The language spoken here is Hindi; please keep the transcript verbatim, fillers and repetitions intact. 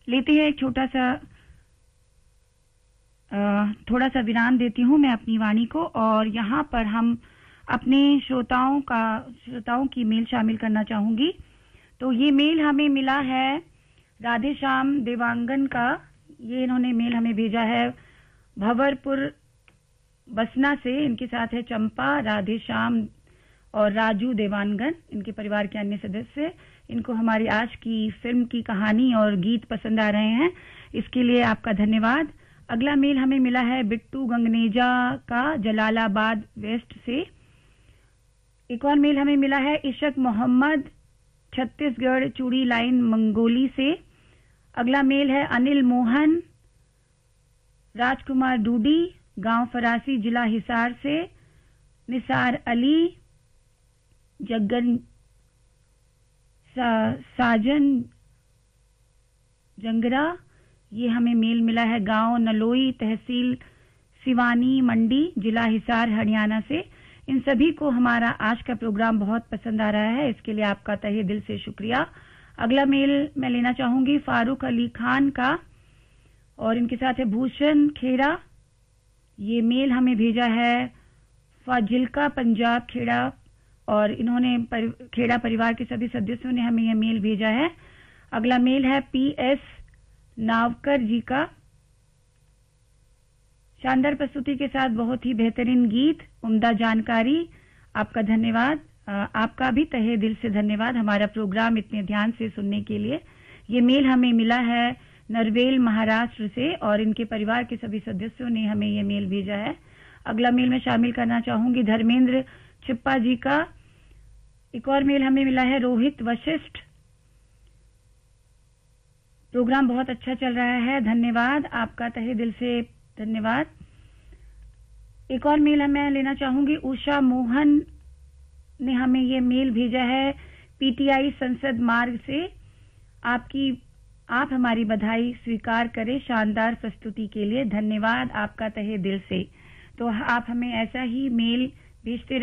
लेते हैं एक छोटा सा थोड़ा सा विराम देती हूँ मैं अपनी वाणी को, और यहाँ पर हम अपने श्रोताओं का श्रोताओं की मेल शामिल करना चाहूंगी। तो ये मेल हमें मिला है राधे श्याम देवांगन का। ये इन्होंने मेल हमें भेजा है भंवरपुर बसना से। इनके साथ है चंपा, राधे श्याम और राजू देवांगन, इनके परिवार के अन्य सदस्य। इनको हमारी आज की फिल्म की कहानी और गीत पसंद आ रहे हैं, इसके लिए आपका धन्यवाद। अगला मेल हमें मिला है बिट्टू गंगनेजा का, जलालाबाद वेस्ट से। एक और मेल हमें मिला है इशक मोहम्मद, छत्तीसगढ़ चूड़ी लाइन मंगोली से। अगला मेल है अनिल मोहन, राजकुमार डूडी, गांव फरासी, जिला हिसार से। निसार अली, जगन सा, साजन जंगरा, ये हमें मेल मिला है गांव नलोई, तहसील सिवानी मंडी, जिला हिसार, हरियाणा से। इन सभी को हमारा आज का प्रोग्राम बहुत पसंद आ रहा है, इसके लिए आपका तहे दिल से शुक्रिया। अगला मेल मैं लेना चाहूंगी फारूक अली खान का, और इनके साथ है भूषण खेड़ा। ये मेल हमें भेजा है फाजिल्का पंजाब खेड़ा, और इन्होंने परि, खेड़ा परिवार के सभी सदस्यों ने हमें यह मेल भेजा है। अगला मेल है पी एस नावकर जी का, शानदार प्रस्तुति के साथ बहुत ही बेहतरीन गीत, उम्दा जानकारी, आपका धन्यवाद। आपका भी तहे दिल से धन्यवाद हमारा प्रोग्राम इतने ध्यान से सुनने के लिए। ये मेल हमें मिला है नरवेल महाराष्ट्र से, और इनके परिवार के सभी सदस्यों ने हमें ये मेल भेजा है। अगला मेल मैं शामिल करना चाहूंगी धर्मेंद्र छिप्पा जी का। एक और मेल हमें मिला है रोहित वशिष्ठ, प्रोग्राम बहुत अच्छा चल रहा है, धन्यवाद, आपका तहे दिल से धन्यवाद। एक और मेल मैं लेना चाहूंगी उषा मोहन ने हमें ये मेल भेजा है पीटीआई संसद मार्ग से। आपकी आप हमारी बधाई स्वीकार करें शानदार प्रस्तुति के लिए, धन्यवाद आपका तहे दिल से। तो आप हमें ऐसा ही मेल भेजते